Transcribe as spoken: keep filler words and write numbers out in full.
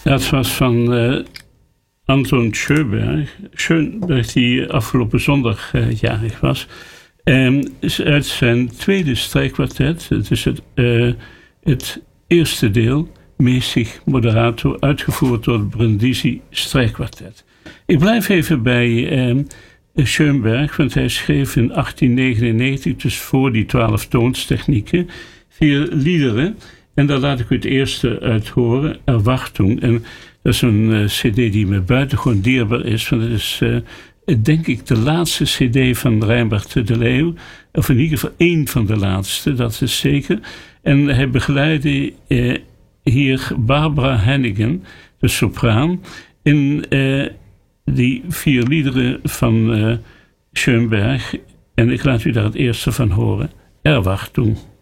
Dat was van uh, Anton Schönberg. Schönberg die afgelopen zondag uh, jarig was. En uit zijn tweede strijkkwartet. Het is het, uh, het eerste deel. Mäßig Moderato, uitgevoerd door het Brindisi strijkkwartet. Ik blijf even bij uh, Schönberg, want hij schreef in achttien negenennegentig, dus voor die twaalf toonstechnieken, vier liederen. En daar laat ik u het eerste uit horen, Erwartung. En dat is een uh, cd die me buitengewoon dierbaar is, want het is, uh, denk ik, de laatste cd van Reinbert de Leeuw. Of in ieder geval één van de laatste, dat is zeker. En hij begeleidde uh, hier Barbara Hennigan, de sopraan, in uh, die vier liederen van uh, Schönberg. En ik laat u daar het eerste van horen. Erwartung.